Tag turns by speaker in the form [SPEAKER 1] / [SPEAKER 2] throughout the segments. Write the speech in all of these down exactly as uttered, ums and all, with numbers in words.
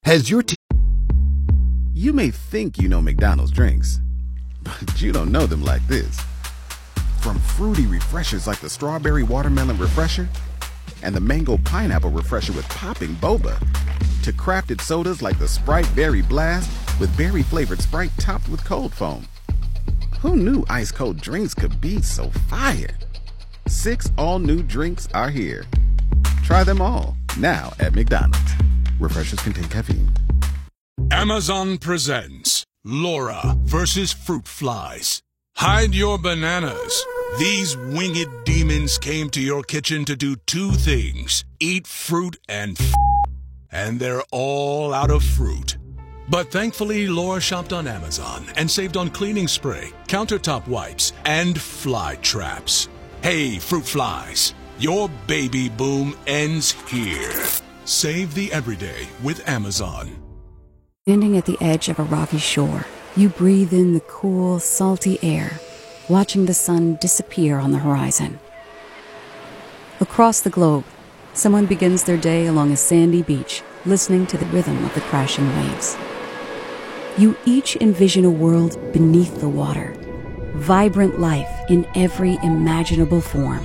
[SPEAKER 1] Has your t- You may think you know McDonald's drinks, but you don't know them like this. From fruity refreshers like the Strawberry Watermelon Refresher and the Mango Pineapple Refresher with popping boba, to crafted sodas like the Sprite Berry Blast with berry-flavored Sprite topped with cold foam. Who knew ice-cold drinks could be so fire? Six all-new drinks are here. Try them all, now at McDonald's. Refreshers contain caffeine.
[SPEAKER 2] Amazon presents Laura versus Fruit Flies. Hide your bananas. These winged demons came to your kitchen to do two things: eat fruit and f***, and they're all out of fruit. But thankfully, Laura shopped on Amazon and saved on cleaning spray, countertop wipes, and fly traps. Hey, fruit flies, your baby boom ends here. Save the everyday with Amazon.
[SPEAKER 3] Standing at the edge of a rocky shore, you breathe in the cool, salty air, watching the sun disappear on the horizon. Across the globe, someone begins their day along a sandy beach, listening to the rhythm of the crashing waves. You each envision a world beneath the water, vibrant life in every imaginable form.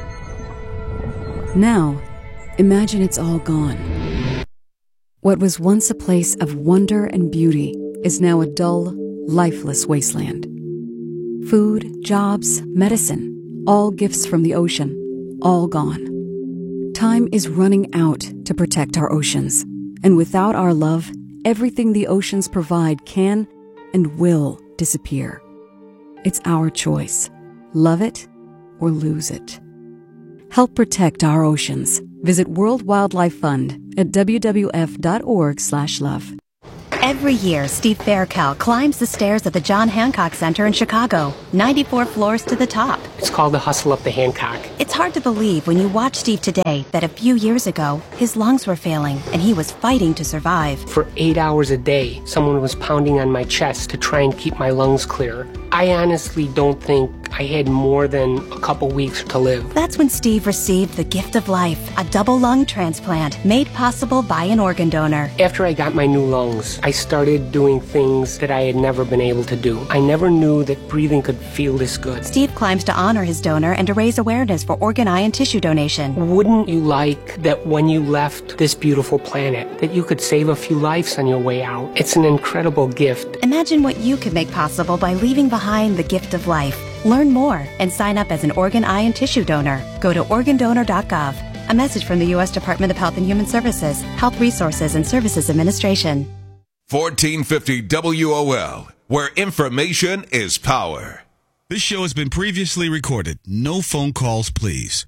[SPEAKER 3] Now, imagine it's all gone. What was once a place of wonder and beauty is now a dull, lifeless wasteland. Food, jobs, medicine, all gifts from the ocean, all gone. Time is running out to protect our oceans, and without our love, everything the oceans provide can and will disappear. It's our choice. Love it or lose it. Help protect our oceans. Visit World Wildlife Fund at w w f dot org slash love.
[SPEAKER 4] Every year, Steve Faircal climbs the stairs at the John Hancock Center in Chicago, ninety-four floors to the top.
[SPEAKER 5] It's called the Hustle Up the Hancock.
[SPEAKER 4] It's hard to believe when you watch Steve today that a few years ago, his lungs were failing and he was fighting to survive.
[SPEAKER 5] For eight hours a day, someone was pounding on my chest to try and keep my lungs clear. I honestly don't think I had more than a couple weeks to live.
[SPEAKER 4] That's when Steve received the gift of life, a double lung transplant made possible by an organ donor.
[SPEAKER 5] After I got my new lungs, I started doing things that I had never been able to do. I never knew that breathing could feel this good.
[SPEAKER 4] Steve climbs to honor his donor and to raise awareness for organ, eye, and tissue donation.
[SPEAKER 5] Wouldn't you like that when you left this beautiful planet, that you could save a few lives on your way out? It's an incredible gift.
[SPEAKER 4] Imagine what you could make possible by leaving behind the gift of life. Learn more and sign up as an organ, eye, and tissue donor. Go to organ donor dot gov. A message from the U S Department of Health and Human Services, Health Resources and Services Administration.
[SPEAKER 6] fourteen fifty W O L, where information is power.
[SPEAKER 7] This show has been previously recorded. No phone calls, please.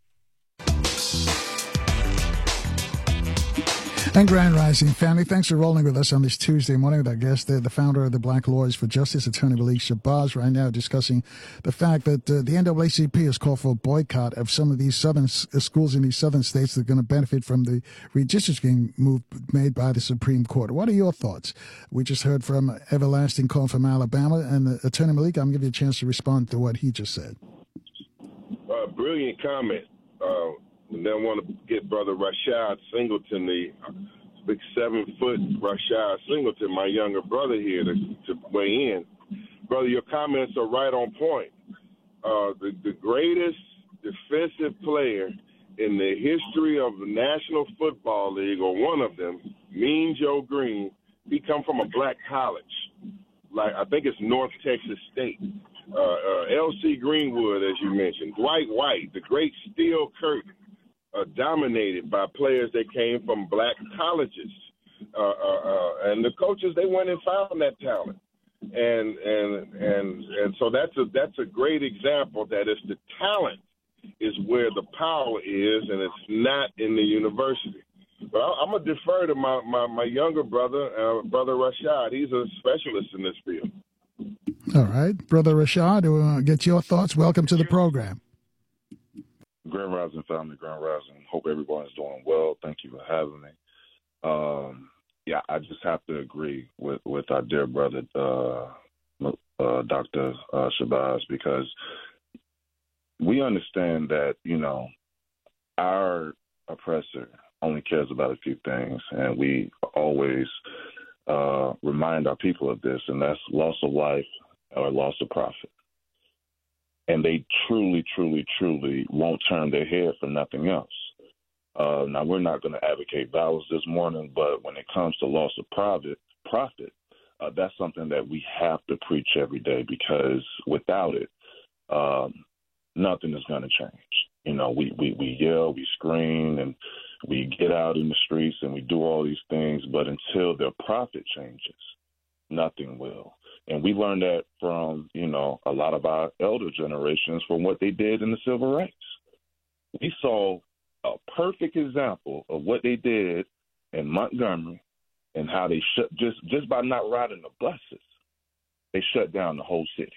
[SPEAKER 8] And Grand Rising family, thanks for rolling with us on this Tuesday morning with our guest, the, the founder of the Black Lawyers for Justice, Attorney Malik Shabazz, right now discussing the fact that uh, the N double A C P has called for a boycott of some of these southern uh, schools in these southern states that are going to benefit from the redistricting move made by the Supreme Court. What are your thoughts? We just heard from Everlasting Call from Alabama, and uh, Attorney Malik, I'm going to give you a chance to respond to what he just said.
[SPEAKER 9] Uh, brilliant comment. Uh, And then I want to get Brother Rashad Singleton, the big seven-foot Rashad Singleton, my younger brother here, to, to weigh in. Brother, your comments are right on point. Uh, the, the greatest defensive player in the history of the National Football League, or one of them, Mean Joe Green, he come from a black college. Like I think it's North Texas State. Uh, uh, L C Greenwood, as you mentioned. Dwight White, the great Steel Curtain. Uh, dominated by players that came from black colleges, uh, uh, uh, and the coaches, they went and found that talent, and and and and so that's a that's a great example that it's the talent is where the power is, and it's not in the university. But I, I'm gonna defer to my my, my younger brother, uh, Brother Rashad. He's a specialist in this field.
[SPEAKER 8] All right, Brother Rashad, we'll get your thoughts. Welcome to the program.
[SPEAKER 10] Grand Rising family, Grand Rising. Hope everyone is doing well. Thank you for having me. Um, yeah, I just have to agree with, with our dear brother, uh, uh, Doctor Uh, Shabazz, because we understand that, you know, our oppressor on only cares about a few things, and we always uh, remind our people of this, and that's loss of life or loss of profit. And they truly, truly, truly won't turn their head for nothing else. Uh, now, we're not going to advocate violence this morning, but when it comes to loss of profit, profit, uh, that's something that we have to preach every day, because without it, um, nothing is going to change. You know, we, we, we yell, we scream, and we get out in the streets and we do all these things, but until their profit changes, nothing will. And we learned that from, you know, a lot of our elder generations from what they did in the civil rights. We saw a perfect example of what they did in Montgomery and how they shut, just, just by not riding the buses, they shut down the whole city.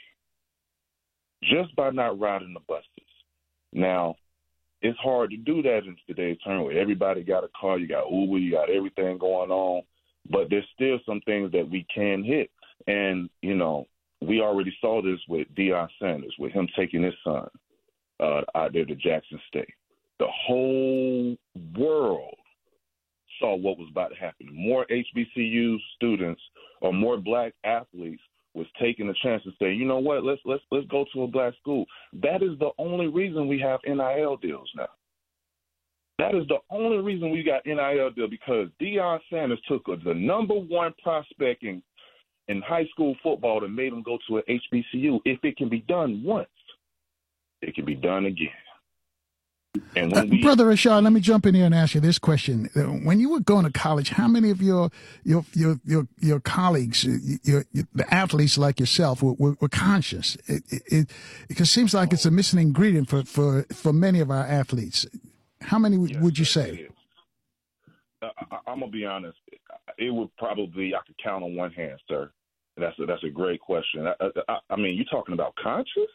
[SPEAKER 10] Just by not riding the buses. Now, it's hard to do that in today's turn where everybody got a car, you got Uber, you got everything going on, but there's still some things that we can hit. And, you know, we already saw this with Deion Sanders, with him taking his son uh, out there to Jackson State. The whole world saw what was about to happen. More H B C U students or more black athletes was taking a chance to say, you know what, let's let's let's go to a black school. That is the only reason we have N I L deals now. That is the only reason we got N I L deal, because Deion Sanders took the number one prospect in, in high school football and made him go to an H B C U. If it can be done once, it can be done again. And when
[SPEAKER 8] uh,
[SPEAKER 10] we,
[SPEAKER 8] Brother Rashad, let me jump in here and ask you this question. When you were going to college, how many of your your your your, your colleagues, your, your the athletes like yourself, were, were, were conscious? It, it, it, it seems like it's a missing ingredient for, for, for many of our athletes. How many yes, would you say?
[SPEAKER 10] Uh, I, I'm gonna be honest. It would probably, I could count on one hand, sir. That's a, that's a great question. I, I, I mean, you're talking about conscious?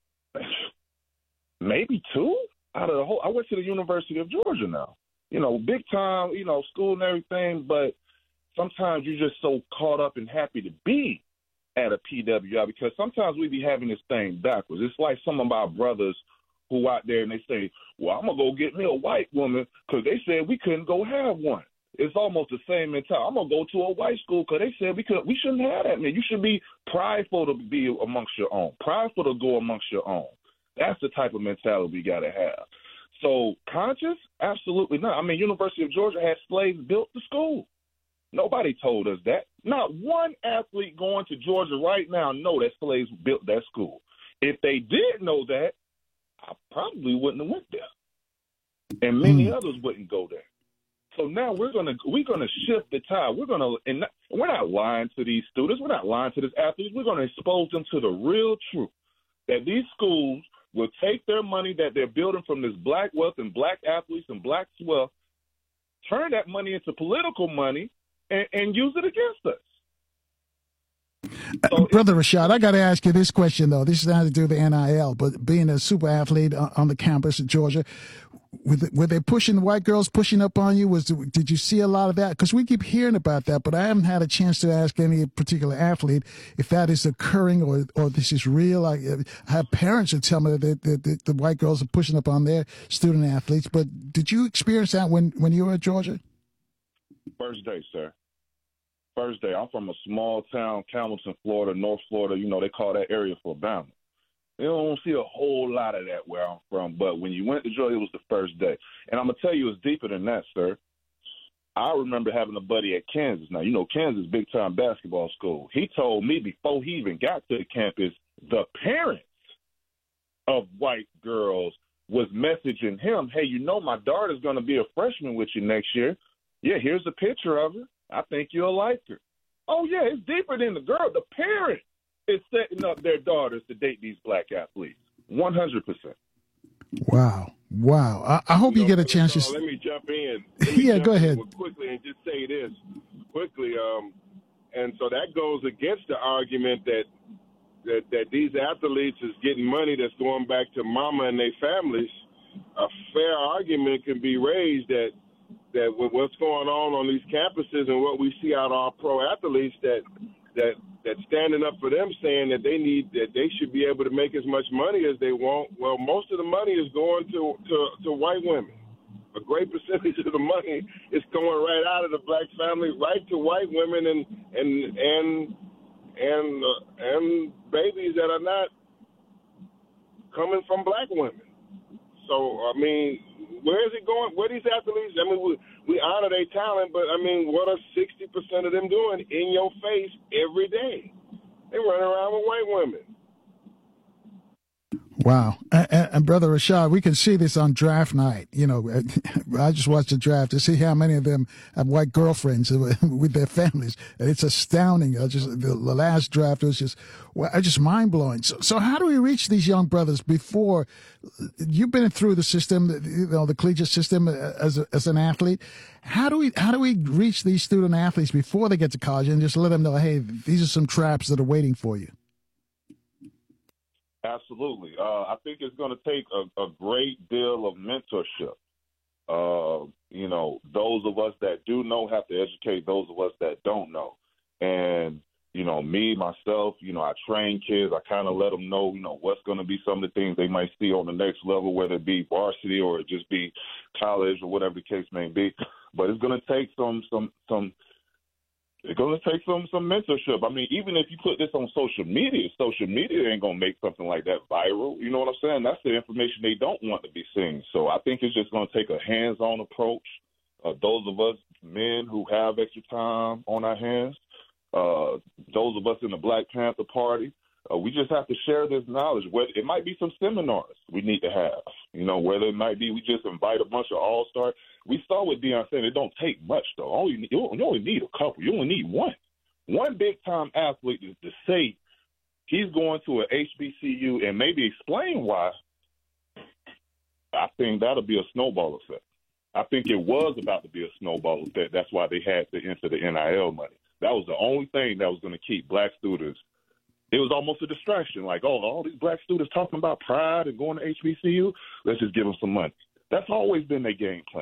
[SPEAKER 10] Maybe two. Out of the whole, I went to the University of Georgia now, you know, big time, you know, school and everything. But sometimes you're just so caught up and happy to be at a P W I, because sometimes we be having this thing backwards. It's like some of our brothers who out there and they say, well, I'm going to go get me a white woman because they said we couldn't go have one. It's almost the same mentality. I'm going to go to a white school because they said we could. We shouldn't have that, man. You should be prideful to be amongst your own, prideful to go amongst your own. That's the type of mentality we got to have. So conscious? Absolutely not. I mean, University of Georgia had slaves built the school. Nobody told us that. Not one athlete going to Georgia right now know that slaves built that school. If they did know that, I probably wouldn't have went there. And many mm. others wouldn't go there. So now we're gonna we're gonna shift the tide. We're gonna and not, we're not lying to these students. We're not lying to these athletes. We're gonna expose them to the real truth that these schools will take their money that they're building from this black wealth and black athletes and black wealth, turn that money into political money, and, and use it against us.
[SPEAKER 8] So uh, Brother Rashad, I got to ask you this question, though. This is not to do with the N I L, but being a super athlete on the campus of Georgia, were they pushing, white girls pushing up on you? Was Did you see a lot of that? Because we keep hearing about that, but I haven't had a chance to ask any particular athlete if that is occurring or or this is real. I, I have parents that tell me that the, the, the white girls are pushing up on their student athletes, but did you experience that when, when you were at Georgia?
[SPEAKER 10] First day, sir. First day. I'm from a small town, Hamilton, Florida, North Florida. You know, they call that area for Alabama. You don't see a whole lot of that where I'm from. But when you went to Georgia, it was the first day. And I'm going to tell you, it's deeper than that, sir. I remember having a buddy at Kansas. Now, you know, Kansas is big-time basketball school. He told me before he even got to the campus, the parents of white girls was messaging him, hey, you know, my daughter's going to be a freshman with you next year. Yeah, here's a picture of her. I think you'll like her. Oh, yeah, it's deeper than the girl. The parent is setting up their daughters to date these black athletes. one hundred percent.
[SPEAKER 8] Wow. Wow. I, I hope you, know, you get a chance to...
[SPEAKER 9] Let me jump in. Me
[SPEAKER 8] yeah,
[SPEAKER 9] jump
[SPEAKER 8] go ahead.
[SPEAKER 9] Quickly and just say this quickly. Um, and so that goes against the argument that, that, that these athletes is getting money that's going back to mama and their families. A fair argument can be raised that that with what's going on on these campuses and what we see out of our pro athletes, that that that standing up for them, saying that they need that they should be able to make as much money as they want. Well, most of the money is going to to, to white women. a great percentage of the money is going right out of the black family, right to white women and and and and uh, and babies that are not coming from black women. So I mean, where is it going? Where these athletes? I mean, we we honor their talent, but I mean, what are sixty percent of them doing in your face every day? They run around with white women.
[SPEAKER 8] Wow. And, and Brother Rashad, we can see this on draft night. You know, I just watched the draft to see how many of them have white girlfriends with their families. And it's astounding. I just, the, the last draft was just, well, just mind blowing. So, so how do we reach these young brothers before you've been through the system, you know, the collegiate system as a, as an athlete? How do we, how do we reach these student athletes before they get to college and just let them know, hey, these are some traps that are waiting for you?
[SPEAKER 10] Absolutely. Uh, I think it's going to take a, a great deal of mentorship. Uh, you know, those of us that do know have to educate those of us that don't know. And, you know, me, myself, you know, I train kids. I kind of let them know, you know, what's going to be some of the things they might see on the next level, whether it be varsity or it just be college or whatever the case may be. But it's going to take some, some, some, It's going to take some some mentorship. I mean, even if you put this on social media, social media ain't going to make something like that viral. You know what I'm saying? That's the information they don't want to be seen. So I think it's just going to take a hands-on approach. Uh, those of us men who have extra time on our hands, uh, those of us in the Black Panther Party, uh, we just have to share this knowledge. Whether it might be some seminars we need to have, you know, whether it might be we just invite a bunch of all-stars. We saw with Deion saying it don't take much, though. Only, you only need a couple. You only need one. One big-time athlete to, to say he's going to an H B C U and maybe explain why, I think that'll be a snowball effect. I think it was about to be a snowball effect. That's why they had to enter the N I L money. That was the only thing that was going to keep black students. It was almost a distraction. Like, oh, all these black students talking about pride and going to H B C U, let's just give them some money. That's always been their game plan.